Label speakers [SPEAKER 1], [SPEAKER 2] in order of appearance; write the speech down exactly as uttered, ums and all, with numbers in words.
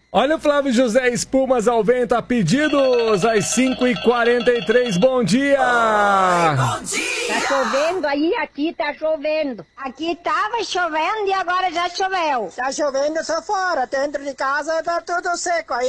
[SPEAKER 1] Olha o Flávio José, espumas ao vento a pedidos, às cinco e quarenta e três, bom dia!
[SPEAKER 2] Oi, bom dia! Tá chovendo aí, aqui tá chovendo. Aqui tava chovendo e agora já choveu.
[SPEAKER 3] Tá chovendo só fora, dentro de casa tá tudo seco aí.